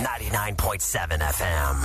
99.7 FM.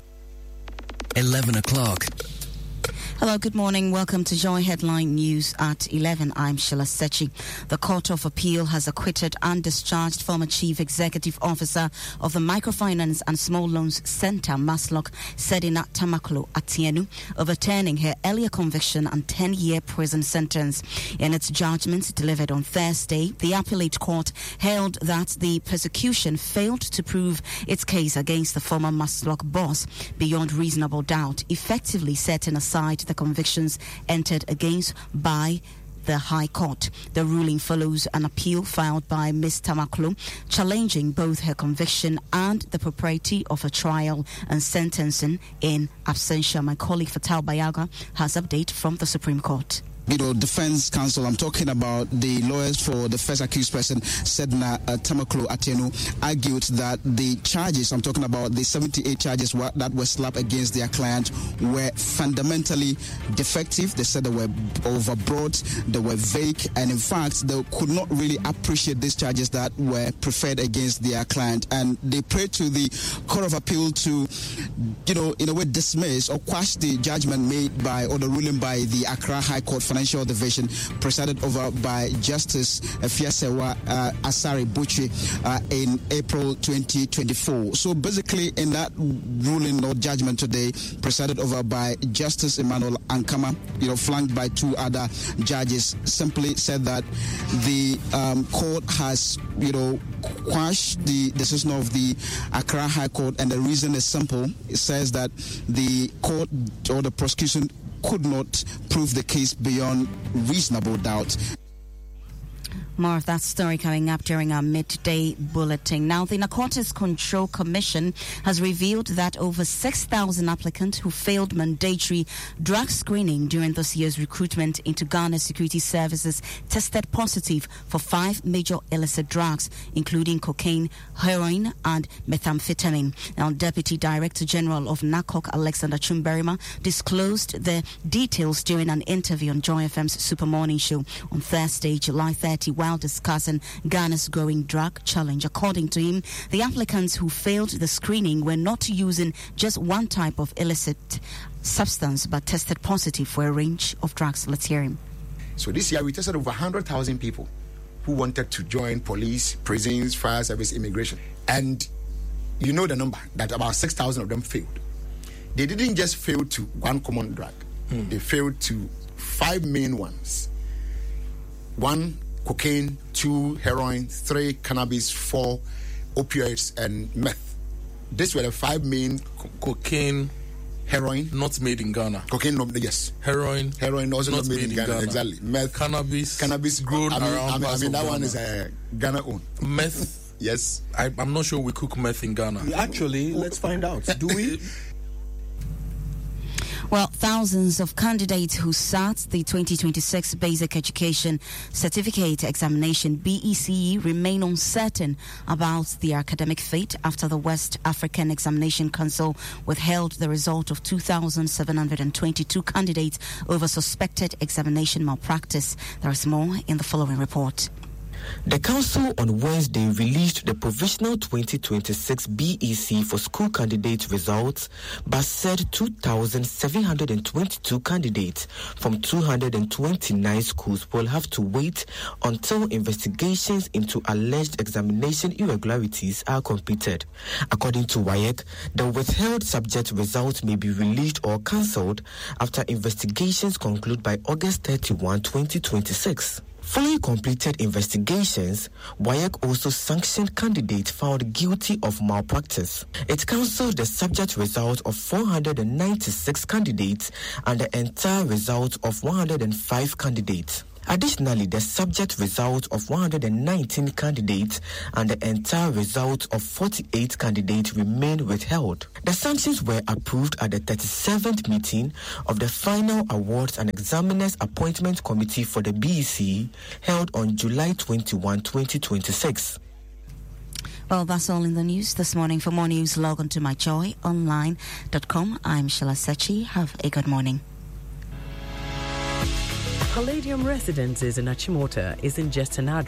11 o'clock. Hello, good morning. Welcome to Joy Headline News at 11. I'm Sheila Sechi. The Court of Appeal has acquitted and discharged former Chief Executive Officer of the Microfinance and Small Loans Centre, Maslock, Sedina Tamaklo Atienu, overturning her earlier conviction and 10-year prison sentence. In its judgment delivered on Thursday, the appellate court held that the prosecution failed to prove its case against the former Maslock boss beyond reasonable doubt, effectively setting aside the convictions entered against by the High Court. The ruling follows an appeal filed by Ms. Tamaklo, challenging both her conviction and the propriety of a trial and sentencing in absentia. My colleague Fatal Bayaga has update from the Supreme Court. Defense counsel, I'm talking about the lawyers for the first accused person, Sedna Tamaklo Atienu, argued that the charges, I'm talking about the 78 charges that were slapped against their client, were fundamentally defective. They said they were overbroad, they were vague, and in fact, they could not really appreciate these charges that were preferred against their client. And they prayed to the Court of Appeal to, in a way dismiss or quash the judgment made by, or the ruling by the Accra High Court Financial Division, presided over by Justice Fiasewa Asari Buchi in April 2024. So basically, in that ruling or judgment today, presided over by Justice Emmanuel Ankama, flanked by two other judges, simply said that the court has, quashed the decision of the Accra High Court, and the reason is simple. It says that the court or the prosecution could not prove the case beyond reasonable doubt. More of that story coming up during our midday bulletin. Now, the Narcotics Control Commission has revealed that over 6,000 applicants who failed mandatory drug screening during this year's recruitment into Ghana Security Services tested positive for 5 major illicit drugs, including cocaine, heroin, and methamphetamine. Now, Deputy Director General of NACOC, Alexander Chumberima, disclosed the details during an interview on Joy FM's Super Morning Show on Thursday, July 30, while discussing Ghana's growing drug challenge. According to him, the applicants who failed the screening were not using just one type of illicit substance, but tested positive for a range of drugs. Let's hear him. So this year we tested over 100,000 people who wanted to join police, prisons, fire service, immigration. And you know the number, that about 6,000 of them failed. They didn't just fail to one common drug. They failed to 5 main ones. 1 cocaine, 2 heroin, 3 cannabis, 4 opioids, and meth. These were the 5 main. Cocaine, heroin, not made in Ghana. Cocaine, yes. Heroin also not made in Ghana. Exactly. Meth, cannabis grown around. I mean that one is Ghana owned. Meth. Yes. I'm not sure we cook meth in Ghana. Actually, let's find out. Do we? Well, thousands of candidates who sat the 2026 Basic Education Certificate Examination BECE remain uncertain about their academic fate after the West African Examination Council withheld the result of 2,722 candidates over suspected examination malpractice. There is more in the following report. The Council on Wednesday released the provisional 2026 BEC for school candidate results, but said 2,722 candidates from 229 schools will have to wait until investigations into alleged examination irregularities are completed. According to WAEC, the withheld subject results may be released or cancelled after investigations conclude by August 31, 2026. Following completed investigations, WAEC also sanctioned candidates found guilty of malpractice. It cancelled the subject result of 496 candidates and the entire result of 105 candidates. Additionally, the subject result of 119 candidates and the entire result of 48 candidates remain withheld. The sanctions were approved at the 37th meeting of the Final Awards and Examiners Appointment Committee for the BEC held on July 21, 2026. Well, that's all in the news this morning. For more news, log on to myjoyonline.com. I'm Sheila Sechi. Have a good morning. Palladium Residences in Achimota isn't just an address,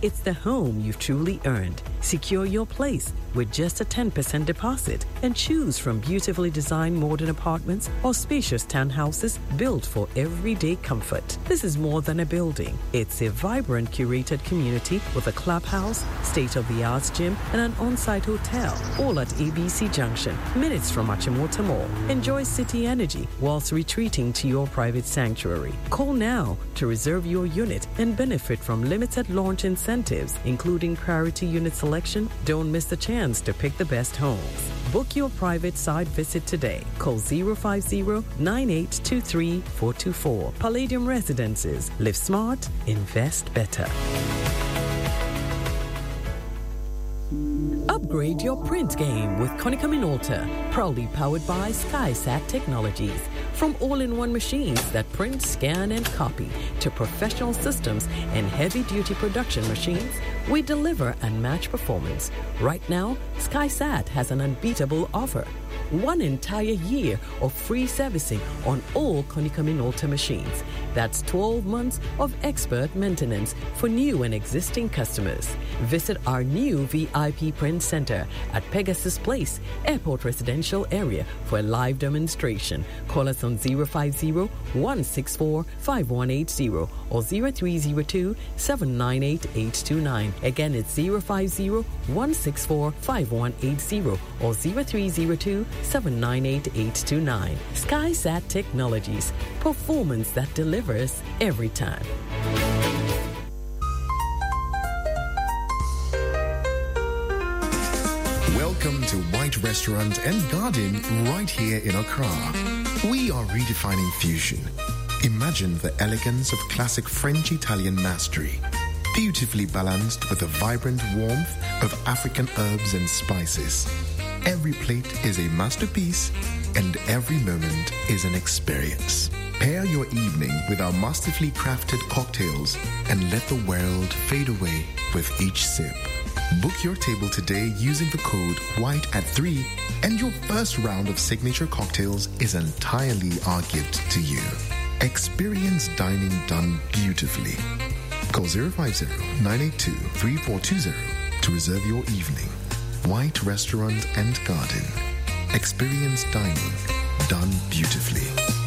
It's the home you've truly earned. Secure your place with just a 10% deposit and choose from beautifully designed modern apartments or spacious townhouses built for everyday comfort. This is more than a building. It's a vibrant, curated community with a clubhouse, state-of-the-art gym, and an on-site hotel, all at ABC Junction, minutes from Achimota Mall. Enjoy city energy whilst retreating to your private sanctuary. Call now to reserve your unit and benefit from limited launch incentives, including priority unit selection. Don't miss the chance to pick the best homes. Book your private site visit today. Call 050-9823-424. Palladium Residences. Live smart, invest better. Upgrade your print game with Konica Minolta, proudly powered by SkySat Technologies. From all-in-one machines that print, scan, and copy to professional systems and heavy-duty production machines, we deliver unmatched performance. Right now, SkySat has an unbeatable offer. 1 entire year of free servicing on all Konica Minolta machines. That's 12 months of expert maintenance for new and existing customers. Visit our new VIP print center at Pegasus Place, Airport Residential Area for a live demonstration. Call us on 050-164-5180 or 0302-798-829. Again, it's 050-164-5180 or 0302-798-829. SkySat Technologies, performance that delivers every time. Welcome to White Restaurant and Garden right here in Accra. We are redefining fusion. Imagine the elegance of classic French-Italian mastery, beautifully balanced with the vibrant warmth of African herbs and spices. Every plate is a masterpiece, and every moment is an experience. Pair your evening with our masterfully crafted cocktails and let the world fade away with each sip. Book your table today using the code WHITE@3, and your first round of signature cocktails is entirely our gift to you. Experience dining done beautifully. Call 050-982-3420 to reserve your evening. White Restaurant and Garden. Experience dining done beautifully.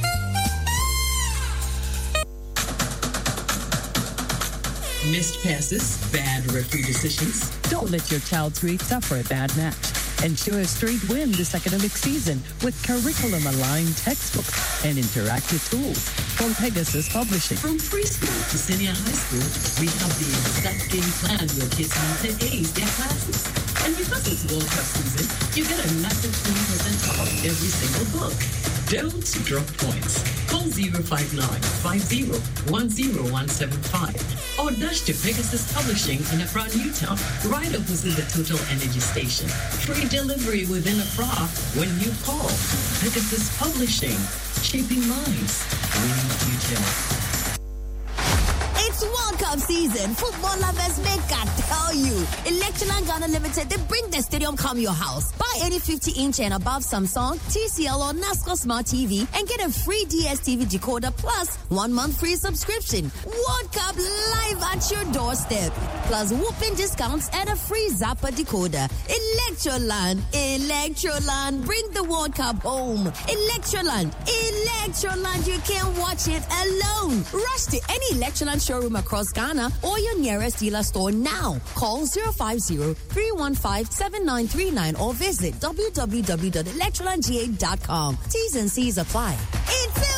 Missed passes, bad referee decisions. Don't let your child's grade suffer a bad match. Ensure a straight win this academic season with curriculum-aligned textbooks and interactive tools from Pegasus Publishing. From preschool to senior high school, we have the exact game plan your kids need to ace their classes. And because it's World Cup season, you get a massive 20% off every single book. Don't drop points. Call 059-50-10175 or dash to Pegasus Publishing in Accra, Newtown, right opposite the Total Energy Station. Free delivery within Accra when you call. Pegasus Publishing, shaping minds, winning future. It's World Cup season. Football lovers make I tell you. Electroland Ghana Limited, they bring the stadium come your house. Buy any 50-inch and above Samsung, TCL or NASCO Smart TV and get a free DSTV decoder plus 1 month free subscription. World Cup live at your doorstep. Plus whooping discounts and a free Zappa decoder. Electroland, bring the World Cup home. Electroland, you can't watch it alone. Rush to any Electroland showroom across Ghana or your nearest dealer store now. Call 050-315-7939 or visit www.electrolandga.com. T's and C's apply.